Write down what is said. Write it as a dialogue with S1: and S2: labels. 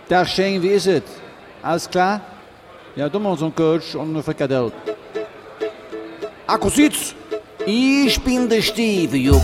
S1: Tag Shane, wie ist es? Alles klar? Ja, du machst einen Coach und eine Frikadelle.
S2: Akkusitz! Ich bin der Steve,